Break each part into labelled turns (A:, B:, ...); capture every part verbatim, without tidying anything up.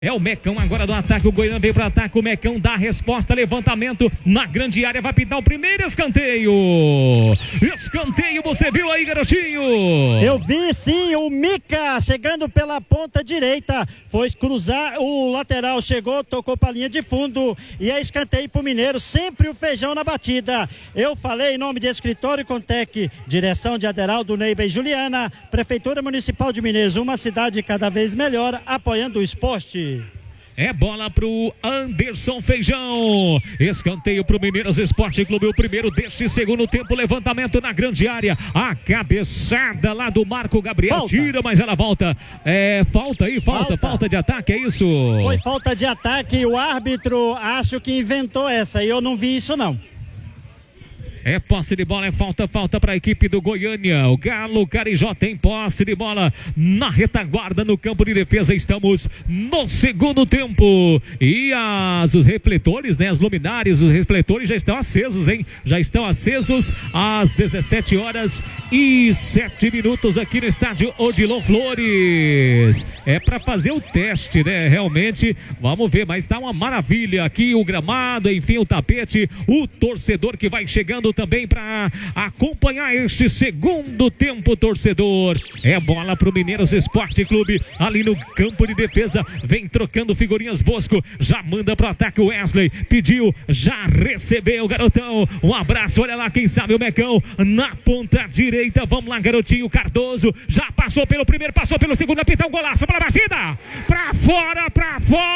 A: É o Mecão agora do ataque, o Goiânia veio para ataque, o Mecão dá a resposta, levantamento na grande área, vai pintar o primeiro escanteio. Escanteio, você viu aí, garotinho?
B: Eu vi sim, o Mica chegando pela ponta direita, foi cruzar, o lateral chegou, tocou para a linha de fundo e é escanteio para o Mineiro, sempre o Feijão na batida. Eu falei em nome de Escritório Contec, direção de Aderaldo, Neiva e Juliana, Prefeitura Municipal de Mineiros, uma cidade cada vez melhor, apoiando o esporte.
A: É bola pro Anderson Feijão. Escanteio pro Mineiros Esporte Clube. O primeiro deste segundo tempo. Levantamento na grande área. A cabeçada lá do Marco Gabriel. Falta. Tira, mas ela volta. É, falta aí, falta, falta, falta de ataque, é isso?
B: Foi falta de ataque. O árbitro acho que inventou essa. E eu não vi isso não.
A: É posse de bola, é falta, falta para a equipe do Goiânia. O Galo Carijó tem posse de bola na retaguarda, no campo de defesa. Estamos no segundo tempo. E as, os refletores, né? As luminárias, os refletores já estão acesos, hein? Já estão acesos às dezessete horas e sete minutos aqui no estádio Odilon Flores. É para fazer o teste, né? Realmente, vamos ver, mas tá uma maravilha aqui o gramado, enfim, o tapete, o torcedor que vai chegando também para acompanhar este segundo tempo, torcedor. É bola pro Mineiros Esporte Clube, ali no campo de defesa, vem trocando figurinhas Bosco, já manda pro ataque o Wesley, pediu, já recebeu, garotão, um abraço, olha lá, quem sabe o Mecão, na ponta direita, vamos lá, garotinho, Cardoso, já passou pelo primeiro, passou pelo segundo, apitar um golaço para a batida, pra fora, pra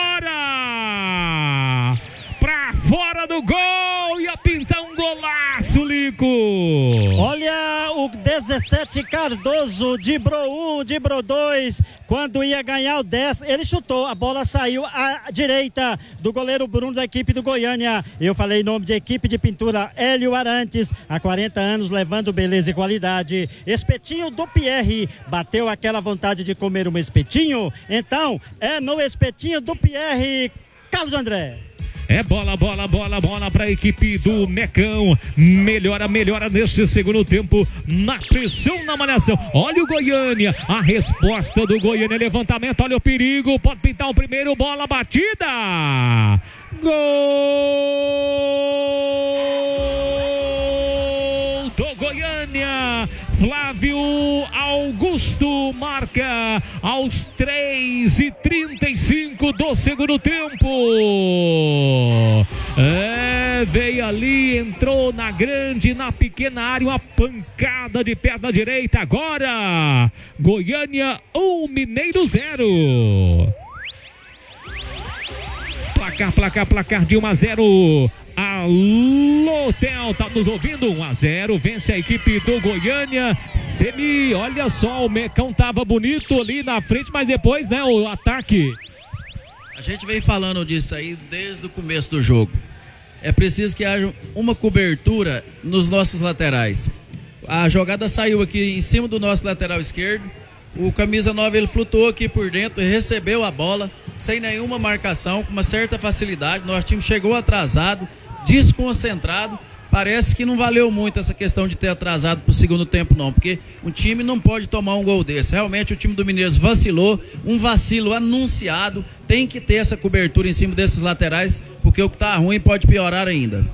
A: fora, pra fora do gol, ia pintar um golaço, Lico.
B: Olha o dezessete Cardoso, dibrou um, dibrou dois, quando ia ganhar o dez, ele chutou, a bola saiu à direita do goleiro Bruno da equipe do Goiânia. Eu falei em nome de equipe de pintura Hélio Arantes, há quarenta anos levando beleza e qualidade. Espetinho do Pierre, bateu aquela vontade de comer um espetinho? Então é no espetinho do Pierre, Carlos André.
A: É bola, bola, bola, bola para a equipe do Mecão. Melhora, melhora nesse segundo tempo. Na pressão, na malhação. Olha o Goiânia. A resposta do Goiânia. Levantamento, olha o perigo. Pode pintar o primeiro. Bola batida. Gol do Goiânia. Flávio Augusto marca aos três e trinta e cinco do segundo tempo. É, veio ali, entrou na grande, na pequena área, uma pancada de perna direita. Agora, Goiânia um, Mineiro zero. Placar, placar, placar de um a zero. Alô, Tel, tá nos ouvindo? um a zero, vence a equipe do Goiânia. Semi, olha só, o Mecão tava bonito ali na frente, mas depois, né, o ataque.
C: A gente vem falando disso aí desde o começo do jogo. É preciso que haja uma cobertura nos nossos laterais. A jogada saiu aqui em cima do nosso lateral esquerdo. O camisa nove, ele flutuou aqui por dentro e recebeu a bola sem nenhuma marcação, com uma certa facilidade. Nosso time chegou atrasado, desconcentrado. Parece que não valeu muito essa questão de ter atrasado para o segundo tempo não, porque um time não pode tomar um gol desse. Realmente o time do Mineiros vacilou, um vacilo anunciado. Tem que ter essa cobertura em cima desses laterais, porque o que está ruim pode piorar ainda.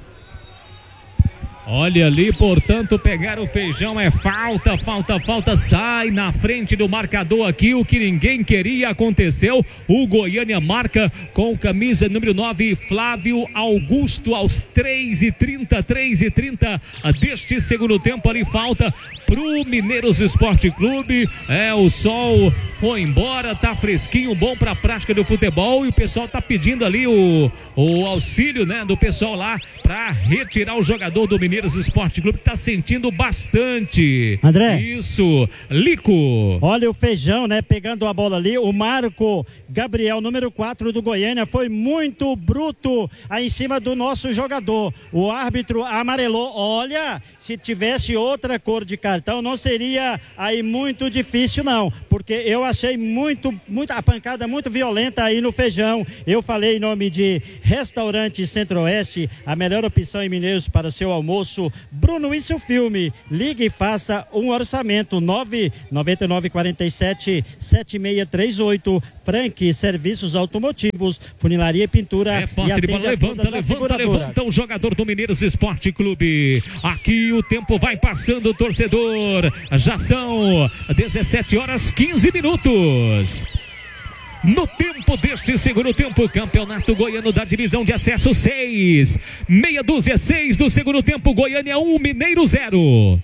A: Olha ali, portanto, pegar o Feijão é falta, falta, falta, sai na frente do marcador aqui, o que ninguém queria aconteceu. O Goiânia marca com camisa número nove, Flávio Augusto, aos três e trinta, três e trinta deste segundo tempo. Ali falta pro Mineiros Esporte Clube. É, o sol foi embora, tá fresquinho, bom pra prática do futebol, e o pessoal tá pedindo ali o, o auxílio, né, do pessoal lá para retirar o jogador do Mineiros Esporte Clube, que tá sentindo bastante.
B: André.
A: Isso, Lico.
B: Olha o Feijão, né, pegando a bola ali, o Marco Gabriel, número quatro do Goiânia, foi muito bruto aí em cima do nosso jogador. O árbitro amarelou. Olha, se tivesse outra cor de cartão, não seria aí muito difícil não, porque eu achei muito, muito, a pancada muito violenta aí no Feijão. Eu falei em nome de Restaurante Centro-Oeste, a melhor opção em Mineiros para seu almoço. Bruno, isso filme, ligue e faça um orçamento. Nove nove nove quatro sete sete seis três oito. Frank Serviços Automotivos, funilaria e pintura.
A: É posse
B: e
A: de bola, levanta, levanta, levanta o jogador do Mineiros Esporte Clube. Aqui o tempo vai passando, torcedor. Já são dezessete horas quinze minutos. No tempo deste segundo tempo, Campeonato Goiano da Divisão de Acesso seis. Meia dúzia seis do segundo tempo, Goiânia um, Mineiro zero.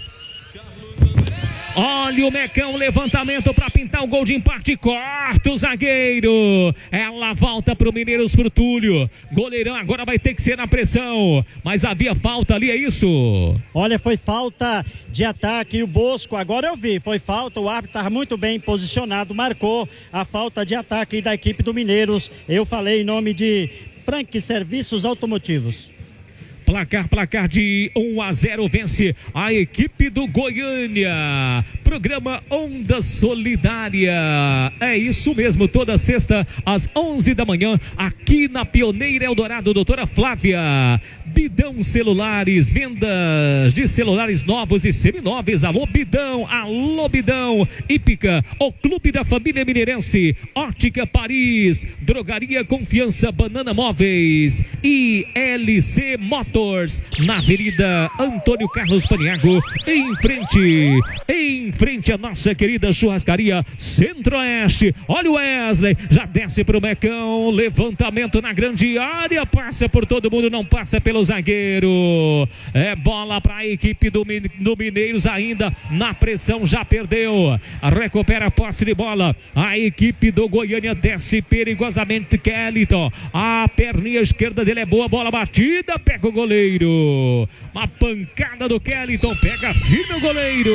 A: Olha o Mecão, levantamento para pintar o gol de empate, corta o zagueiro. Ela volta para o Mineiros, pro Túlio. Goleirão agora vai ter que ser na pressão, mas havia falta ali, é isso?
B: Olha, foi falta de ataque, o Bosco, agora eu vi, foi falta, o árbitro estava muito bem posicionado, marcou a falta de ataque da equipe do Mineiros. Eu falei em nome de Frank Serviços Automotivos.
A: Placar, placar de um a zero, vence a equipe do Goiânia. Programa Onda Solidária. É isso mesmo, toda sexta às onze da manhã, aqui na Pioneira Eldorado, doutora Flávia. Bidão Celulares, vendas de celulares novos e seminovos. Alô Bidão, alô Bidão. Hípica, o Clube da Família Mineirense. Ótica Paris, Drogaria Confiança, Banana Móveis e L C Motos. Na Avenida Antônio Carlos Paniago, em frente, em frente à nossa querida churrascaria Centro-Oeste. Olha o Wesley, já desce para o Mecão, levantamento na grande área, passa por todo mundo, não passa pelo zagueiro. É bola para a equipe do, do Mineiros ainda na pressão, já perdeu. Recupera a posse de bola. A equipe do Goiânia desce perigosamente. Kellyton, a perninha esquerda dele é boa, bola batida, pega o gol. Goleiro, uma pancada do Kellyton, pega firme o goleiro.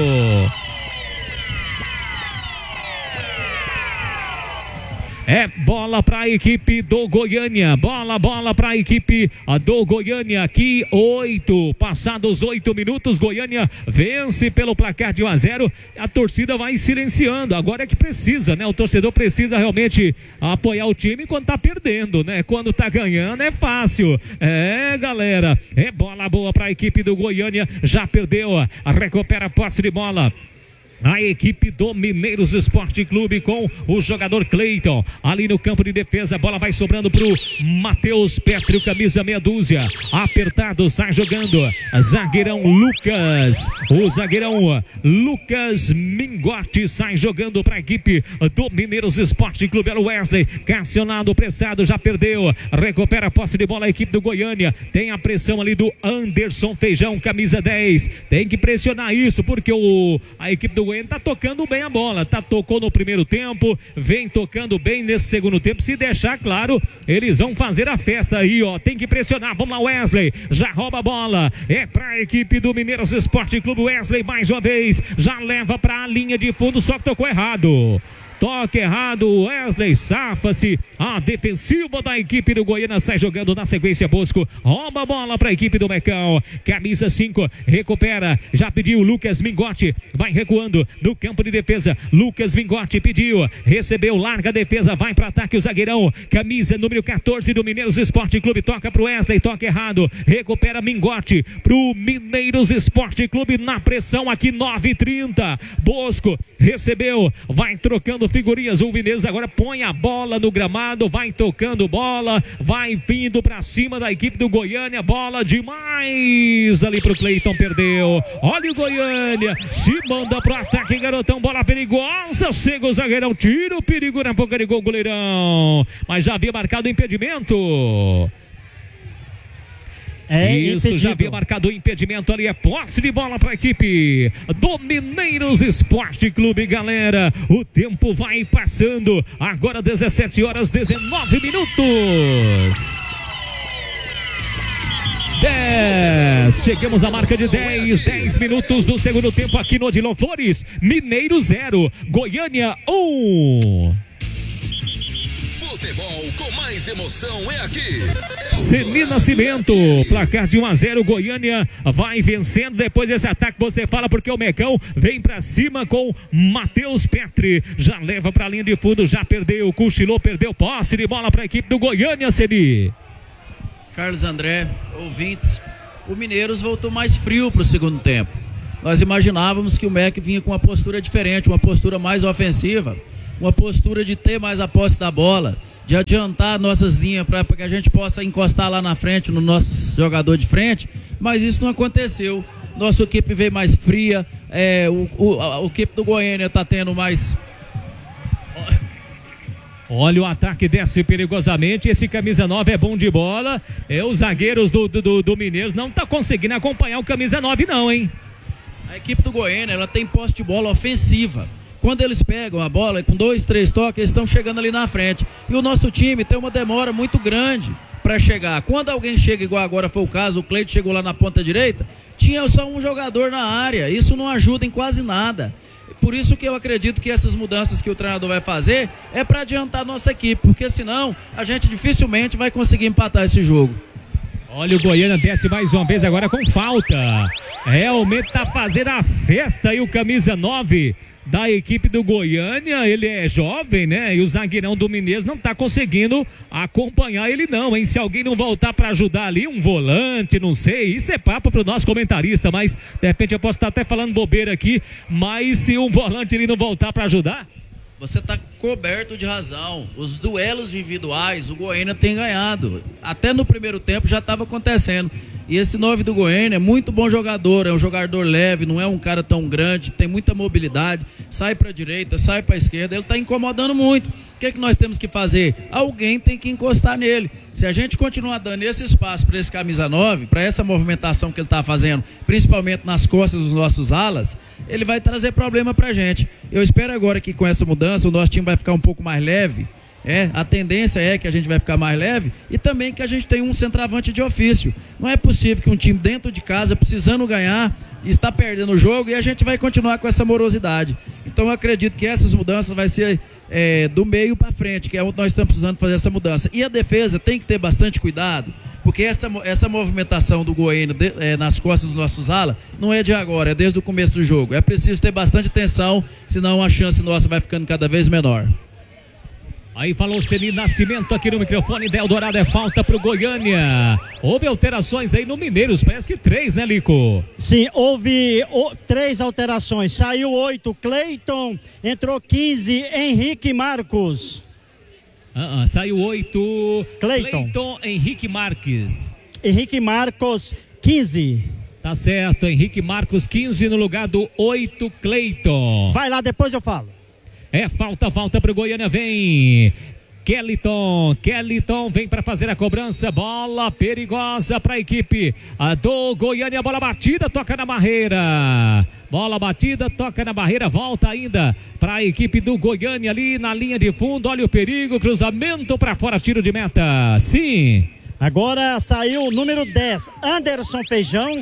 A: É bola para a equipe do Goiânia. Bola, bola para a equipe do Goiânia. Aqui, oito. Passados oito minutos, Goiânia vence pelo placar de um a zero. A torcida vai silenciando. Agora é que precisa, né? O torcedor precisa realmente apoiar o time quando tá perdendo, né? Quando tá ganhando é fácil. É, galera. É bola boa para a equipe do Goiânia. Já perdeu. Recupera a posse de bola. A equipe do Mineiros Esporte Clube com o jogador Cleiton ali no campo de defesa. A bola vai sobrando pro Matheus Petri, camisa meia dúzia. Apertado, sai jogando. Zagueirão Lucas. O zagueirão Lucas Mingotti sai jogando para a equipe do Mineiros Esporte Clube. Era o Wesley, cassionado, pressado, já perdeu. Recupera a posse de bola a equipe do Goiânia. Tem a pressão ali do Anderson Feijão, camisa dez. Tem que pressionar isso porque o, a equipe do Goiânia tá tocando bem a bola, tá, tocou no primeiro tempo, vem tocando bem nesse segundo tempo. Se deixar, claro, eles vão fazer a festa aí, ó. Tem que pressionar, vamos lá, Wesley, já rouba a bola, é pra equipe do Mineiros Esporte Clube. Wesley mais uma vez, já leva pra linha de fundo, só que tocou errado. Toque errado, Wesley safa-se. A defensiva da equipe do Goiânia sai jogando na sequência. Bosco rouba a bola para a equipe do Mecão. Camisa cinco, recupera. Já pediu Lucas Mingotti. Vai recuando no campo de defesa. Lucas Mingotti pediu, recebeu, larga a defesa. Vai para ataque o zagueirão. Camisa número quatorze do Mineiros Esporte Clube. Toca para o Wesley, toque errado. Recupera Mingotti pro Mineiros Esporte Clube na pressão aqui, nove e trinta. Bosco recebeu, vai trocando figurinhas. O Mineiros agora põe a bola no gramado, vai tocando bola, vai vindo pra cima da equipe do Goiânia. Bola demais ali pro Cleiton, perdeu. Olha o Goiânia, se manda pro ataque, garotão. Bola perigosa, chega o zagueirão, tira o perigo na boca de gol, goleirão. Mas já havia marcado o impedimento. É isso, impedido. Já havia marcado o impedimento ali. É posse de bola para a equipe do Mineiros Esporte Clube, galera. O tempo vai passando. Agora dezessete horas, dezenove minutos. dez. Chegamos à marca de dez. dez minutos do segundo tempo aqui no Odilon Flores. Mineiro zero, Goiânia um.
D: Futebol com mais emoção é aqui.
A: Ceni Nascimento, placar de um a zero, Goiânia vai vencendo. Depois desse ataque você fala porque o Mecão vem pra cima com Matheus Petri, já leva pra linha de fundo, já perdeu, cochilou, perdeu posse de bola pra equipe do Goiânia, Ceni.
C: Carlos André, ouvintes, o Mineiros voltou mais frio pro segundo tempo. Nós imaginávamos que o Mec vinha com uma postura diferente, uma postura mais ofensiva. uma postura de ter mais a posse da bola, de adiantar nossas linhas para que a gente possa encostar lá na frente no nosso jogador de frente, mas isso não aconteceu. Nossa equipe veio mais fria, é, o, o, a, a equipe do Goiânia está tendo mais...
A: Olha, o ataque desce perigosamente. Esse camisa nove é bom de bola. É, os zagueiros do, do, do Mineiros não tá conseguindo acompanhar o camisa nove não, hein?
C: A equipe do Goiânia, ela tem posse de bola ofensiva. Quando eles pegam a bola com dois, três toques, eles estão chegando ali na frente. E o nosso time tem uma demora muito grande para chegar. Quando alguém chega, igual agora foi o caso, o Cleito chegou lá na ponta direita, tinha só um jogador na área. Isso não ajuda em quase nada. Por isso que eu acredito que essas mudanças que o treinador vai fazer é para adiantar a nossa equipe, porque senão a gente dificilmente vai conseguir empatar esse jogo.
A: Olha, o Goiânia desce mais uma vez agora com falta. Realmente tá fazendo a festa aí o camisa nove da equipe do Goiânia. Ele é jovem, né? E o zagueirão do Mineiros não tá conseguindo acompanhar ele não, hein? Se alguém não voltar para ajudar ali, um volante, não sei, isso é papo pro nosso comentarista, mas de repente eu posso estar até falando bobeira aqui, mas se um volante ele não voltar para ajudar...
C: Você está coberto de razão. Os duelos individuais, o Goiânia tem ganhado. Até no primeiro tempo já estava acontecendo. E esse nove do Goiânia é muito bom jogador, é um jogador leve, não é um cara tão grande, tem muita mobilidade, sai para a direita, sai para a esquerda, ele está incomodando muito. O que, é que nós temos que fazer? Alguém tem que encostar nele. Se a gente continuar dando esse espaço para esse camisa nove, para essa movimentação que ele está fazendo, principalmente nas costas dos nossos alas, ele vai trazer problema para a gente. Eu espero agora que com essa mudança o nosso time vai ficar um pouco mais leve. É, a tendência é que a gente vai ficar mais leve e também que a gente tem um centroavante de ofício. Não é possível que um time dentro de casa, precisando ganhar, está perdendo o jogo e a gente vai continuar com essa morosidade. Então eu acredito que essas mudanças vai ser é, do meio para frente, que é onde nós estamos precisando fazer essa mudança. E a defesa tem que ter bastante cuidado, porque essa, essa movimentação do Goiânia de, é, nas costas dos nossos alas não é de agora, é desde o começo do jogo. É preciso ter bastante atenção, senão a chance nossa vai ficando cada vez menor.
A: Aí falou Ceni Nascimento aqui no microfone da Eldorado, é falta pro Goiânia. Houve alterações aí no Mineiros, parece que três, né, Lico?
B: Sim, houve o, três alterações. Saiu oito, Cleiton, entrou quinze, Henrique Marcos.
A: Uh -uh, saiu oito,
B: Cleiton.
A: Cleiton Henrique Marques.
B: Henrique Marcos, quinze.
A: Tá certo, Henrique Marcos, quinze no lugar do oito, Cleiton.
B: Vai lá, depois eu falo.
A: É falta, falta pro Goiânia, vem Kellyton, Kellyton vem para fazer a cobrança, bola perigosa para a equipe do Goiânia, bola batida, toca na barreira, bola batida, toca na barreira, volta ainda para a equipe do Goiânia ali na linha de fundo, olha o perigo, cruzamento para fora, tiro de meta, sim.
B: Agora saiu o número dez, Anderson Feijão,